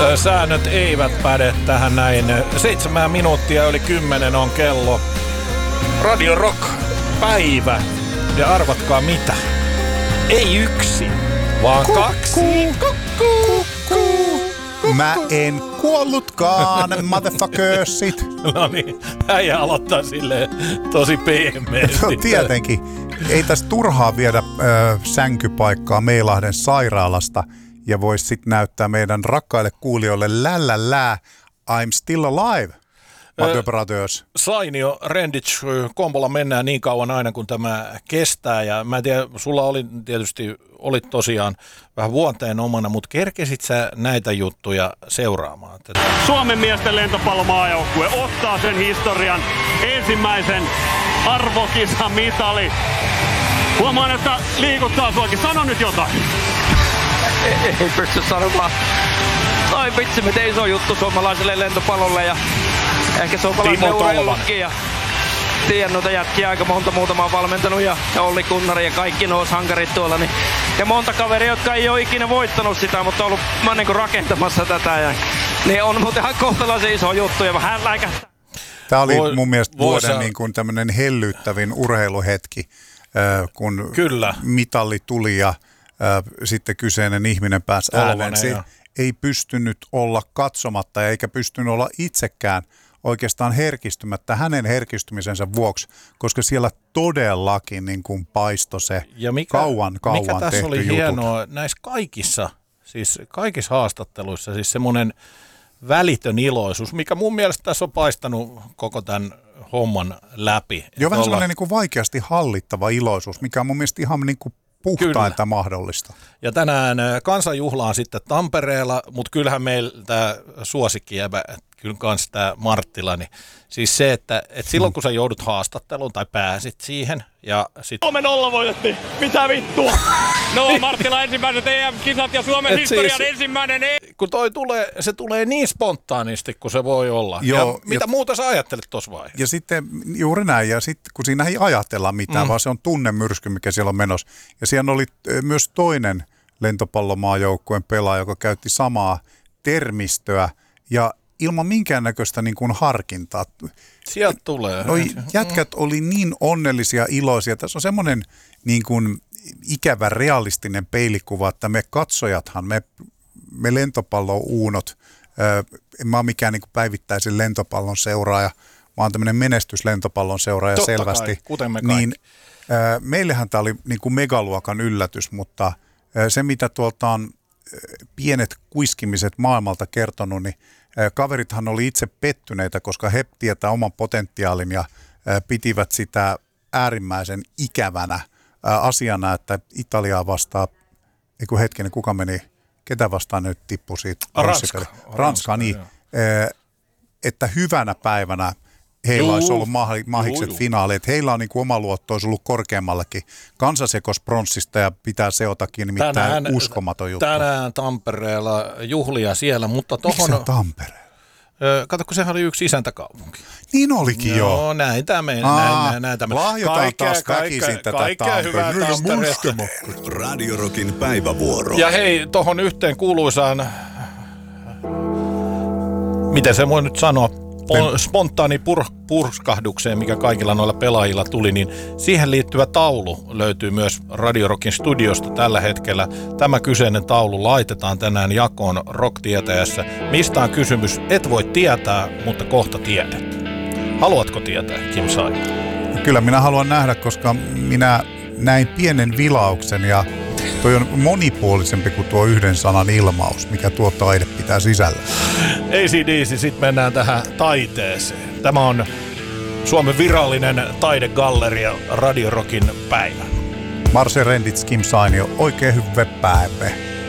Säännöt eivät päde tähän näin. 7 minuuttia yli 10 on kello. Radio Rock päivä. Ja arvatkaa mitä? Ei 1, vaan 2. Mä en kuollutkaan, motherfuckersit. No niin, äijä aloittaa silleen tosi pehmeästi. Tietenkin. Ei tässä turhaa viedä sänkypaikkaa Meilahden sairaalasta ja voisi sitten näyttää meidän rakkaille kuulijoille lällällää, I'm still alive. Mother Brothers. Sainio, Renditch, kombolla mennään niin kauan aina kun tämä kestää ja mä en tiedä, sulla olit tosiaan vähän vuonteen omana, mutta kerkesit sä näitä juttuja seuraamaan? Suomen miesten lentopallomaajoukkue ottaa sen historian ensimmäisen arvokisan mitali. Huomaan, että liikuttaa suokin. Sano nyt jotain. Ei pysty sanomaan. Ai vitsi, miten iso juttu suomalaiselle lentopallolle ja ehkä suomalaiselle urheilullekin. Ja tiedän noita jätkiä aika monta muutamaa valmentanut ja Olli Kunnari ja kaikki hankarit tuolla. Niin, ja monta kaveria, jotka ei ole ikinä voittanut sitä, mutta on ollut niin rakentamassa tätä. Ja, niin on muuten ihan kohtalaisen iso juttu ja vähän läikähtää. Tämä oli mun mielestä vuoden niin kuin tämmöinen hellyttävin urheiluhetki, kun Kyllä. mitalli tuli ja sitten kyseinen ihminen pääsi ääneen. Se ei pystynyt olla katsomatta ja eikä pystynyt olla itsekään oikeastaan herkistymättä hänen herkistymisensä vuoksi, koska siellä todellakin niin kuin paistoi se kauan tehty jutut. Mikä tässä oli hienoa näissä kaikissa haastatteluissa, siis semmoinen välitön iloisuus, mikä mun mielestä tässä on paistanut koko tämän homman läpi. Joo, vähän semmoinen niin kuin vaikeasti hallittava iloisuus, mikä on mun mielestä ihan niin kuin puhtainta mahdollista. Ja tänään kansanjuhla on sitten Tampereella, mutta kyllähän meillä tämä suosikkijäbä, kyllä kans tämä Marttila, niin siis se, että silloin kun sä joudut haastatteluun tai pääsit siihen ja sitten 3-0 voitettiin. Mitä vittua? No Marttila ensimmäiset EM-kisat ja Suomen historian siis, ensimmäinen kun se tulee niin spontaanisti kuin se voi olla. Joo, ja mitä muuta sä ajattelet tuossa vaiheessa? Ja sitten juuri näin, ja sitten kun siinä ei ajatella mitään, vaan se on tunnemyrsky, mikä siellä on menossa. Ja siellä oli myös toinen lentopallomaajoukkueen pelaaja, joka käytti samaa termistöä ja ilman minkäännäköistä niin kuin harkintaa. Sieltä tulee. Jätkät oli niin onnellisia, iloisia. Tässä on semmoinen niin kuin ikävä realistinen peilikuva, että me katsojathan, me lentopallo-uunot, en mä ole mikään niin kuin päivittäisen lentopallon seuraaja, mä oon tämmöinen menestyslentopallon seuraaja totta selvästi. Kai, kuten me kaikki. Niin, meillähän tämä oli niin kuin megaluokan yllätys, mutta se mitä tuolta on pienet kuiskimiset maailmalta kertonut, niin kaverithan oli itse pettyneitä, koska he tietää oman potentiaalin ja pitivät sitä äärimmäisen ikävänä asiana, että Italiaa vastaa, kuka meni, ketä vastaan nyt tippui siitä? Ranska, niin. Että hyvänä päivänä heillä olisi ollut mahikset finaali, että heillä on niin kuin oma luotto olisi ollut korkeammallekin. Kansa sekosi pronssista ja pitää seotakin, nimittäin uskomaton juttu. Tänään Tampereella juhlia siellä, mutta Miksi se on Tampereella? Kato, kun sehän oli yksi isäntäkaupunki. Niin olikin jo. Joo, näin tämä. Lahjotaan taas väkisin tätä Tampereella. Radio Rockin päivävuoro. Ja hei, tohon yhteen kuuluisaan, miten se voi nyt sanoa, spontaani purskahdukseen, mikä kaikilla noilla pelaajilla tuli, niin siihen liittyvä taulu löytyy myös Radio Rockin studiosta tällä hetkellä. Tämä kyseinen taulu laitetaan tänään jakoon Rock-tietäjässä. Mistä on kysymys? Et voi tietää, mutta kohta tiedät. Haluatko tietää, Kim Sai? Kyllä minä haluan nähdä, koska minä näin pienen vilauksen ja toi on monipuolisempi kuin tuo yhden sanan ilmaus, mikä tuo taide pitää sisällä. AC/DC, sitten mennään tähän taiteeseen. Tämä on Suomen virallinen taidegalleria Radio Rockin päivä. Marse Rendits, Kim Sainio, oikein hyvä päivä.